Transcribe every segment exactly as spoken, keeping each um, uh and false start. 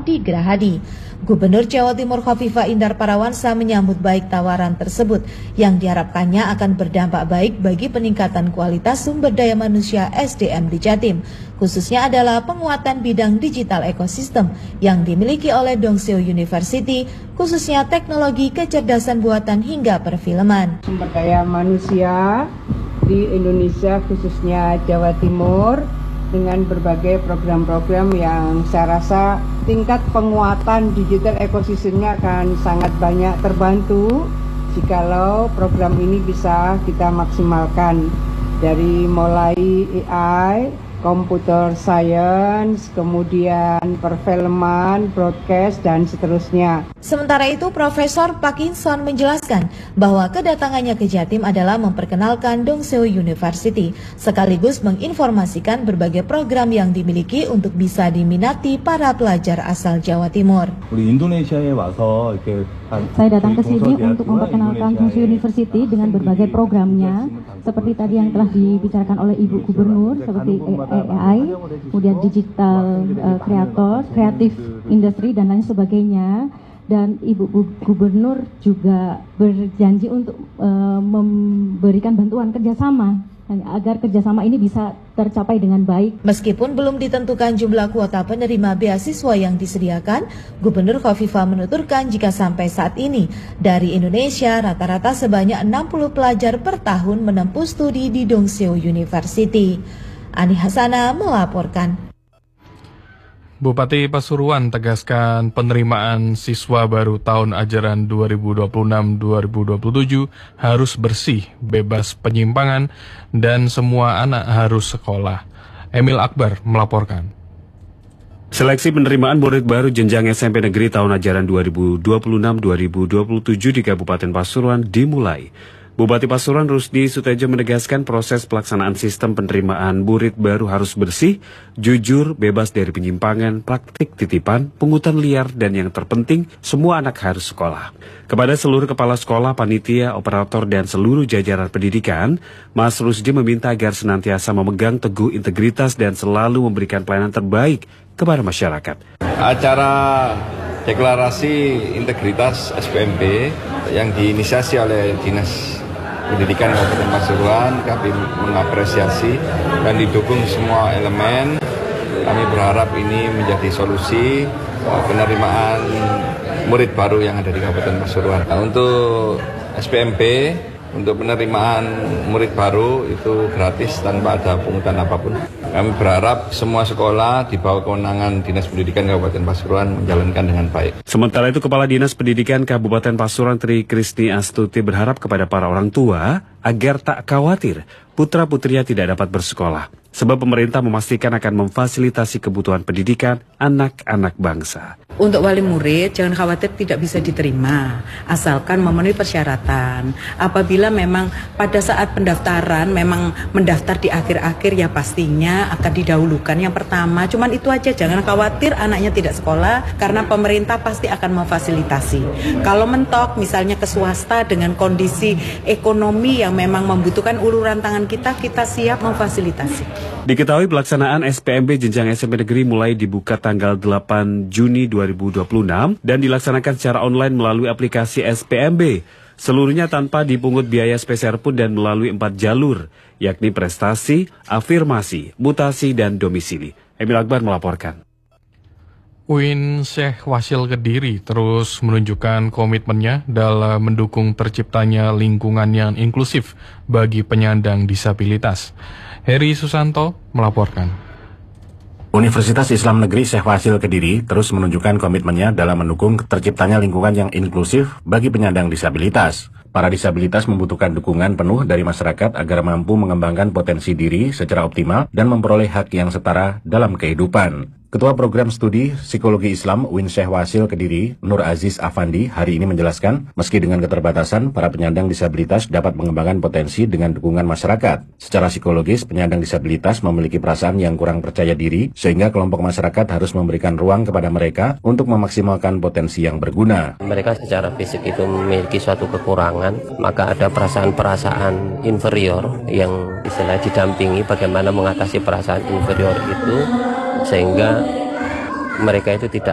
di Gerahadi. Gubernur Jawa Timur Khofifah Indar Parawansa menyambut baik tawaran tersebut yang diharapkannya akan berdampak baik bagi peningkatan kualitas sumber daya manusia S D M di Jatim, khususnya adalah penguatan bidang digital ekosistem yang dimiliki oleh Dongseo University, khususnya teknologi kecerdasan buatan hingga perfilman. Sumber daya manusia di Indonesia khususnya Jawa Timur dengan berbagai program-program yang saya rasa tingkat penguatan digital ekosistemnya akan sangat banyak terbantu jikalau program ini bisa kita maksimalkan dari mulai A I, computer science, kemudian perfilman, broadcast, dan seterusnya. Sementara itu, Profesor Parkinson menjelaskan bahwa kedatangannya ke Jatim adalah memperkenalkan Dongseo University, sekaligus menginformasikan berbagai program yang dimiliki untuk bisa diminati para pelajar asal Jawa Timur. Saya datang ke sini untuk memperkenalkan Dongseo University dengan berbagai programnya, seperti tadi yang telah dibicarakan oleh Ibu Gubernur, seperti A I, kemudian digital kreator, uh, kreatif industri, dan lain sebagainya. Dan Ibu Gubernur juga berjanji untuk uh, memberikan bantuan kerjasama agar kerjasama ini bisa tercapai dengan baik. Meskipun belum ditentukan jumlah kuota penerima beasiswa yang disediakan, Gubernur Khofifah menuturkan jika sampai saat ini dari Indonesia rata-rata sebanyak enam puluh pelajar per tahun menempuh studi di Dongseo University. Ani Hasana melaporkan. Bupati Pasuruan tegaskan penerimaan siswa baru tahun ajaran dua ribu dua puluh enam dua ribu dua puluh tujuh harus bersih, bebas penyimpangan, dan semua anak harus sekolah. Emil Akbar melaporkan. Seleksi penerimaan murid baru jenjang S M P Negeri tahun ajaran dua ribu dua puluh enam dua ribu dua puluh tujuh di Kabupaten Pasuruan dimulai. Bupati Pasuruan Rusdi Sutejo menegaskan proses pelaksanaan sistem penerimaan murid baru harus bersih, jujur, bebas dari penyimpangan, praktik titipan, pungutan liar, dan yang terpenting, semua anak harus sekolah. Kepada seluruh kepala sekolah, panitia, operator, dan seluruh jajaran pendidikan, Mas Rusdi meminta agar senantiasa memegang teguh integritas dan selalu memberikan pelayanan terbaik kepada masyarakat. Acara deklarasi integritas S P M B yang diinisiasi oleh Dinas Pendidikan Kabupaten Pasuruan, kami mengapresiasi dan didukung semua elemen. Kami berharap ini menjadi solusi penerimaan murid baru yang ada di Kabupaten Pasuruan. Nah, untuk S P M B, untuk penerimaan murid baru itu gratis tanpa ada pungutan apapun. Kami berharap semua sekolah di bawah kewenangan Dinas Pendidikan Kabupaten Pasuruan menjalankan dengan baik. Sementara itu, Kepala Dinas Pendidikan Kabupaten Pasuruan Tri Kristi Astuti berharap kepada para orang tua agar tak khawatir putra-putrinya tidak dapat bersekolah, sebab pemerintah memastikan akan memfasilitasi kebutuhan pendidikan anak-anak bangsa. Untuk wali murid, jangan khawatir tidak bisa diterima, asalkan memenuhi persyaratan. Apabila memang pada saat pendaftaran, memang mendaftar di akhir-akhir, ya pastinya akan didahulukan yang pertama. Cuman itu aja, jangan khawatir anaknya tidak sekolah, karena pemerintah pasti akan memfasilitasi. Kalau mentok, misalnya ke swasta dengan kondisi ekonomi yang memang membutuhkan uluran tangan kita, kita siap memfasilitasi. Diketahui pelaksanaan S P M B jenjang S M P Negeri mulai dibuka tanggal delapan Juni dua ribu dua puluh enam dan dilaksanakan secara online melalui aplikasi S P M B. Seluruhnya tanpa dipungut biaya speserpun dan melalui empat jalur, yakni prestasi, afirmasi, mutasi, dan domisili. Emil Akbar melaporkan. U I N Syekh Wasil Kediri terus menunjukkan komitmennya dalam mendukung terciptanya lingkungan yang inklusif bagi penyandang disabilitas. Heri Susanto melaporkan. Universitas Islam Negeri Syekh Wasil Kediri terus menunjukkan komitmennya dalam mendukung terciptanya lingkungan yang inklusif bagi penyandang disabilitas. Para disabilitas membutuhkan dukungan penuh dari masyarakat agar mampu mengembangkan potensi diri secara optimal dan memperoleh hak yang setara dalam kehidupan. Ketua Program Studi Psikologi Islam U I N Syekh Wasil Kediri, Nur Aziz Afandi, hari ini menjelaskan, meski dengan keterbatasan, para penyandang disabilitas dapat mengembangkan potensi dengan dukungan masyarakat. Secara psikologis, penyandang disabilitas memiliki perasaan yang kurang percaya diri, sehingga kelompok masyarakat harus memberikan ruang kepada mereka untuk memaksimalkan potensi yang berguna. Mereka secara fisik itu memiliki suatu kekurangan, maka ada perasaan-perasaan inferior yang istilahnya didampingi bagaimana mengatasi perasaan inferior itu, sehingga mereka itu tidak terfokus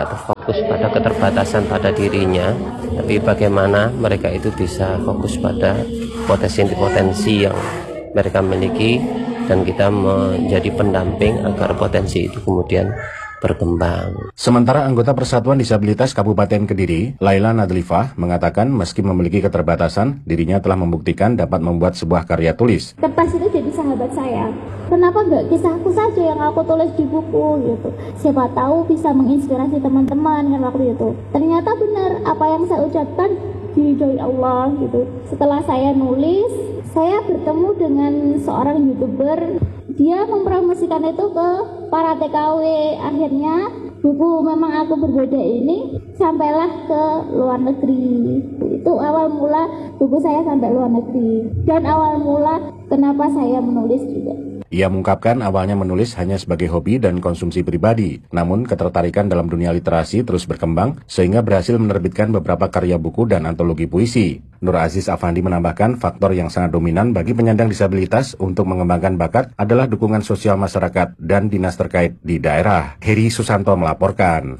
fokus pada keterbatasan pada dirinya, tapi bagaimana mereka itu bisa fokus pada potensi-potensi yang mereka miliki, dan kita menjadi pendamping agar potensi itu kemudian berkembang. Sementara anggota Persatuan Disabilitas Kabupaten Kediri, Laila Nadlifah, mengatakan meski memiliki keterbatasan, dirinya telah membuktikan dapat membuat sebuah karya tulis. Kertas itu jadi sahabat saya. Kenapa nggak kisahku saja yang aku tulis di buku gitu? Siapa tahu bisa menginspirasi teman-teman kan waktu itu. Ternyata benar apa yang saya ucapkan diridhoi Allah gitu. Setelah saya nulis, saya bertemu dengan seorang YouTuber. Dia mempromosikan itu ke para T K W. Akhirnya buku Memang Aku Berbeda ini sampailah ke luar negeri. Itu awal mula buku saya sampai luar negeri. Dan awal mula kenapa saya menulis juga. Ia mengungkapkan awalnya menulis hanya sebagai hobi dan konsumsi pribadi, namun ketertarikan dalam dunia literasi terus berkembang sehingga berhasil menerbitkan beberapa karya buku dan antologi puisi. Nur Aziz Afandi menambahkan faktor yang sangat dominan bagi penyandang disabilitas untuk mengembangkan bakat adalah dukungan sosial masyarakat dan dinas terkait di daerah. Heri Susanto melaporkan.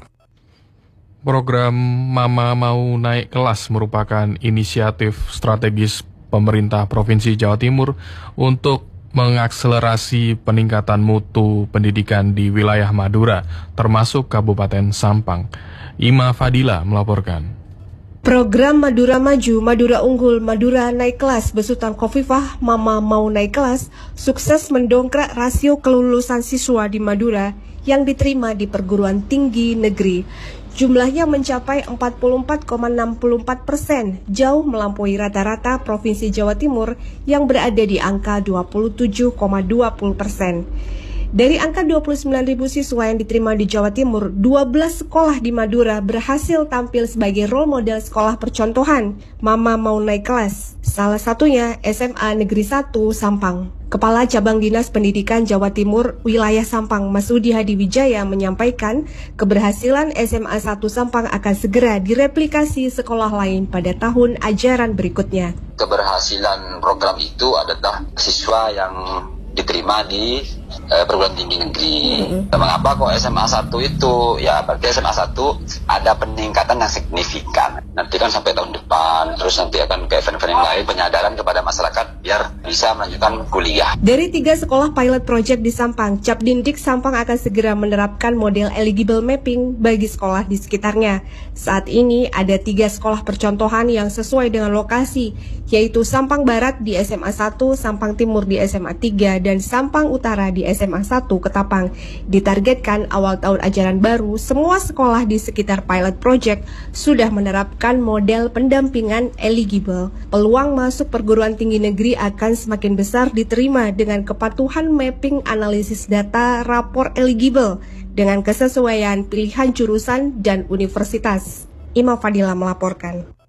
Program Mama Mau Naik Kelas merupakan inisiatif strategis pemerintah Provinsi Jawa Timur untuk mengakselerasi peningkatan mutu pendidikan di wilayah Madura, termasuk Kabupaten Sampang. Ima Fadila melaporkan. Program Madura Maju, Madura Unggul, Madura Naik Kelas besutan Khofifah Mama Mau Naik Kelas sukses mendongkrak rasio kelulusan siswa di Madura yang diterima di perguruan tinggi negeri. Jumlahnya mencapai empat puluh empat koma enam empat persen, jauh melampaui rata-rata Provinsi Jawa Timur yang berada di angka dua puluh tujuh koma dua puluh persen. Dari angka dua puluh sembilan ribu siswa yang diterima di Jawa Timur, dua belas sekolah di Madura berhasil tampil sebagai role model sekolah percontohan Mama Mau Naik Kelas. Salah satunya S M A Negeri satu Sampang. Kepala Cabang Dinas Pendidikan Jawa Timur Wilayah Sampang, Masudi Hadi Wijaya menyampaikan keberhasilan S M A satu Sampang akan segera direplikasi sekolah lain pada tahun ajaran berikutnya. Keberhasilan program itu adalah siswa yang diterima di eh, perguruan tinggi negeri. Mm-hmm. Mengapa kok S M A satu itu? Ya berarti S M A satu ada peningkatan yang signifikan. Nanti kan sampai tahun depan, terus nanti akan ke event-event yang lain, penyadaran kepada masyarakat biar bisa melanjutkan kuliah. Dari tiga sekolah pilot project di Sampang, Capdindik Sampang akan segera menerapkan model eligible mapping bagi sekolah di sekitarnya. Saat ini ada tiga sekolah percontohan yang sesuai dengan lokasi, yaitu Sampang Barat di S M A satu, Sampang Timur di S M A tiga, dan Sampang Utara di S M A satu Ketapang. Ditargetkan awal tahun ajaran baru, semua sekolah di sekitar pilot project sudah menerapkan model pendampingan eligible. Peluang masuk perguruan tinggi negeri akan semakin besar diterima dengan kepatuhan mapping analisis data rapor eligible dengan kesesuaian pilihan jurusan dan universitas. Ima Fadila melaporkan.